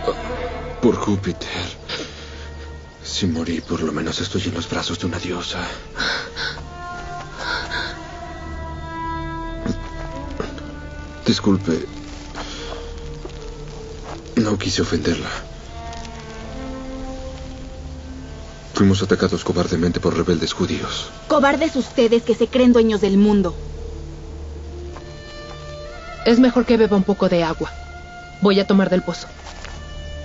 Por Júpiter. Si morí, por lo menos estoy en los brazos de una diosa. Disculpe. No quise ofenderla. Fuimos atacados cobardemente por rebeldes judíos. Cobardes ustedes que se creen dueños del mundo. Es mejor que beba un poco de agua. Voy a tomar del pozo.